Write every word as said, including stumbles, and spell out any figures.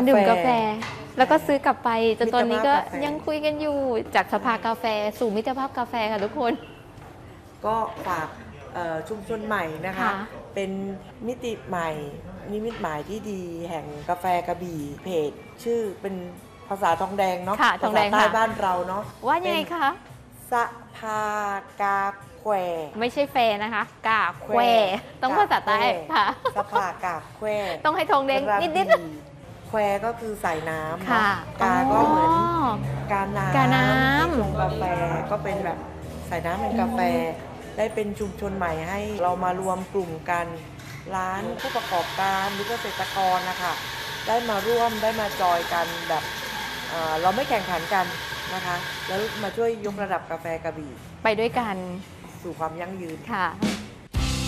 ดื่มกาแฟแล้วก็ซื้อกลับไปจนตอนนี้ก็ยังคุยกันอยู่จากสภากาแฟสู่มิตรภาพกาแฟค่ะทุกคนก็ฝากชุมชนใหม่นะคะเป็นมิติใหม่นิมิตหมายที่ดีแห่งกาแฟกระบี่เพจชื่อเป็นภาษาทองแดงเนาะภาษาใต้บ้านเราเนาะว่ายังไงคะสภากาแควไม่ใช่แฟนะคะกาแควต้องภาษาใต้ค่ะสภากาแควต้องให้ทองแดงนิดๆแควก็คือใส่น้ำค่ะกาก็เหมือนกาน้ำกาน้ำชงกาแฟก็เป็นแบบใส่น้ำเป็นกาแฟได้เป็นชุมชนใหม่ให้เรามารวมกลุ่มกันร้านผู้ประกอบการหรือเกษตรกรนะคะได้มาร่วมได้มาจอยกันแบบเราไม่แข่งขันกันนะคะแล้วมาช่วยยกระดับกาแฟกระบี่ไปด้วยกันสู่ความยั่งยืนค่ะ